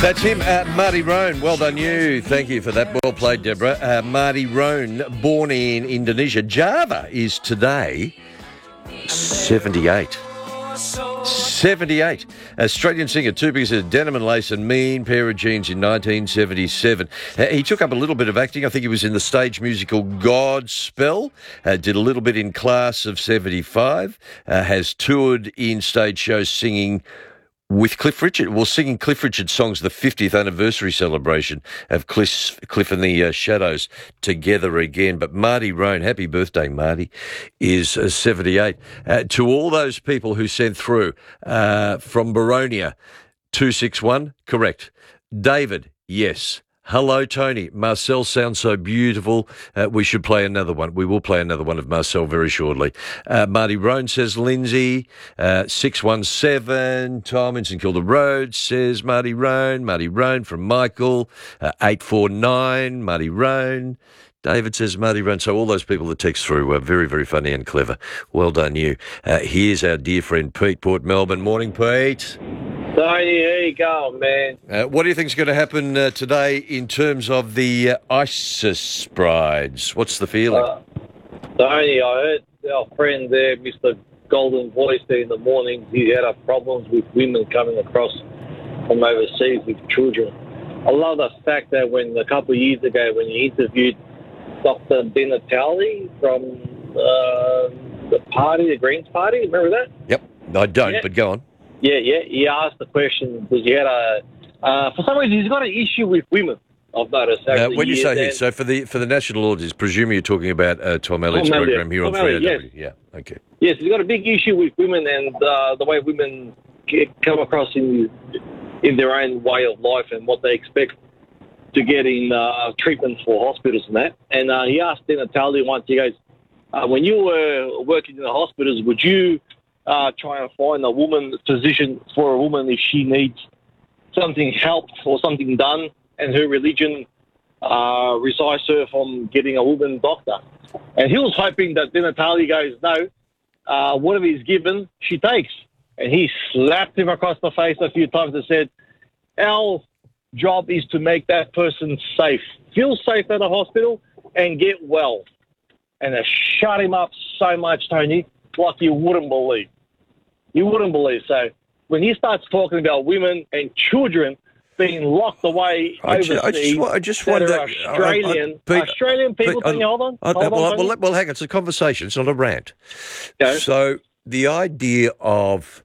That's him, Marty Roan. Well done you. Thank you for that. Well played, Deborah. Marty Roan, born in Indonesia. Java is today 78. 78. Australian singer, two pieces of denim and lace and mean pair of jeans in 1977. He took up a little bit of acting. I think he was in the stage musical Godspell. Did a little bit in Class of 75. Has toured in stage shows singing with Cliff Richard, singing Cliff Richard songs, the 50th anniversary celebration of Cliff and the Shadows together again. But Marty Roan, happy birthday, Marty, is 78. To all those people who sent through from Baronia, 261, correct. David, yes. Hello, Tony. Marcel sounds so beautiful. We should play another one. We will play another one of Marcel very shortly. Marty Roan says Lindsay. 617. Tom in St Kilda Road says Marty Roan. Marty Roan from Michael. 849. Marty Roan. David says Marty Roan. So all those people that text through were very, very funny and clever. Well done, you. Here's our dear friend Pete, Port Melbourne. Morning, Pete. Tony, how you going, man? What do you think is going to happen today in terms of the ISIS brides? What's the feeling? Tony, I heard our friend there, Mr. Golden Voice, there in the morning. He had problems with women coming across from overseas with children. I love the fact that a couple of years ago, when he interviewed Dr. Di Natale from the Greens Party, remember that? Yep, I don't, but go on. Yeah. He asked the question because he had for some reason he's got an issue with women. I've noticed. When you say so for the national audience, presume you're talking about Tom Elliott's program here on 3AW. Yes. Yeah, okay. Yes, he's got a big issue with women and the way women come across in their own way of life and what they expect to get in treatment for hospitals and that. And he asked Di Natale once. He goes, "When you were working in the hospitals, would you try and find a woman position for a woman if she needs something helped or something done and her religion resides her from getting a woman doctor?" And he was hoping that Di Natale goes, "No, whatever he's given, she takes." And he slapped him across the face a few times and said, "Our job is to make that person safe, feel safe at a hospital and get well." And it shut him up so much, Tony, like you wouldn't believe. You wouldn't believe. So when he starts talking about women and children being locked away overseas, I just wonder, Australian people. Can you hold on? Well, hang on. It's a conversation. It's not a rant. Okay. So the idea of,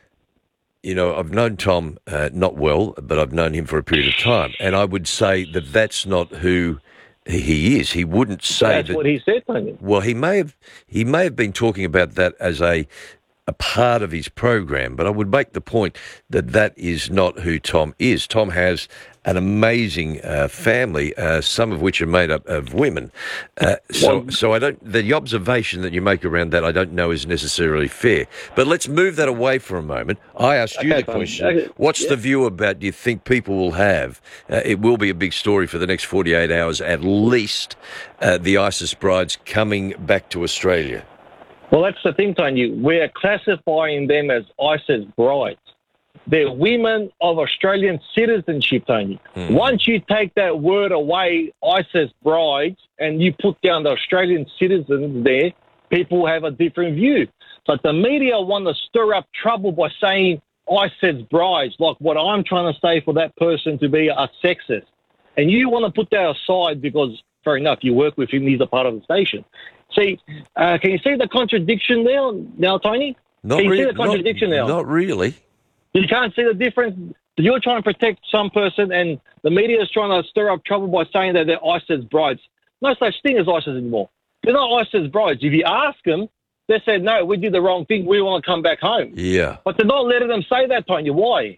I've known Tom not well, but I've known him for a period of time, and I would say that that's not who he is. He wouldn't say that's what he said, Tony. Well, he may have been talking about that as a part of his program, but I would make the point that is not who Tom is. Tom has an amazing family, some of which are made up of women. So I don't. The observation that you make around that, I don't know, is necessarily fair. But let's move that away for a moment. I asked you the question: what's the view about? Do you think people will have? It will be a big story for the next 48 hours, at least. The ISIS brides coming back to Australia. Well, that's the thing, Tony. We're classifying them as ISIS brides. They're women of Australian citizenship, Tony. Once you take that word away, ISIS brides, and you put down the Australian citizens there, people have a different view. But the media want to stir up trouble by saying ISIS brides, like what I'm trying to say for that person to be a sexist. And you want to put that aside because, fair enough, you work with him, he's a part of the station. See, can you see the contradiction there now, Tony? Can you see the contradiction now? Not really. You can't see the difference. You're trying to protect some person, and the media is trying to stir up trouble by saying that they're ISIS brides. No such thing as ISIS anymore. They're not ISIS brides. If you ask them, they said, "No, we did the wrong thing. We want to come back home." Yeah. But they're not letting them say that, Tony. Why?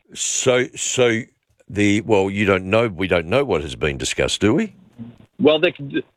You don't know. We don't know what has been discussed, do we? Well,